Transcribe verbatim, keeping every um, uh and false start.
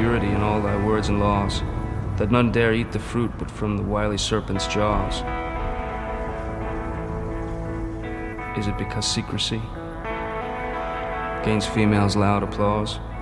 purity in all thy words and laws, that none dare eat the fruit but from the wily serpent's jaws. Is it because secrecy gains females' loud applause?